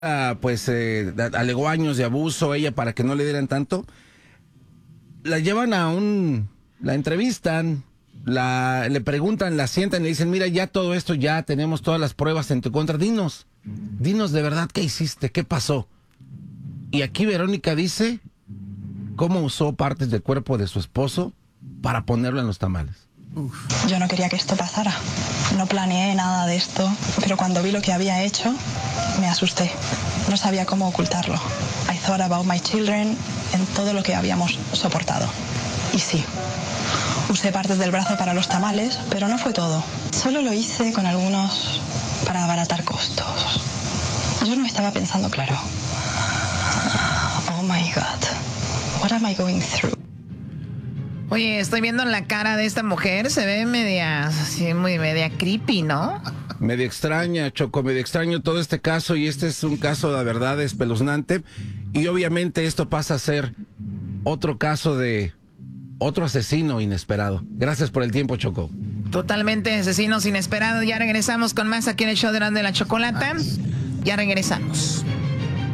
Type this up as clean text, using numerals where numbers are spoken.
Alegó años de abuso ella para que no le dieran tanto. La llevan la entrevistan, le preguntan, la sientan y le dicen, mira, ya todo esto, ya tenemos todas las pruebas en tu contra, dinos de verdad qué hiciste, qué pasó. Y aquí Verónica dice cómo usó partes del cuerpo de su esposo para ponerlo en los tamales. Yo no quería que esto pasara, no planeé nada de esto, pero cuando vi lo que había hecho, me asusté. No sabía cómo ocultarlo. I thought about my children, en todo lo que habíamos soportado. Y sí, usé partes del brazo para los tamales, pero no fue todo. Solo lo hice con algunos para abaratar costos. Yo no estaba pensando claro. Oh my God, what am I going through? Oye, estoy viendo la cara de esta mujer, se ve media creepy, ¿no? Medio extraña, Choco, medio extraño todo este caso, y este es un caso de verdad espeluznante, y obviamente esto pasa a ser otro caso de otro asesino inesperado. Gracias por el tiempo, Choco. Totalmente asesinos inesperados. Ya regresamos con más aquí en el show de la Chocolata. Ya regresamos.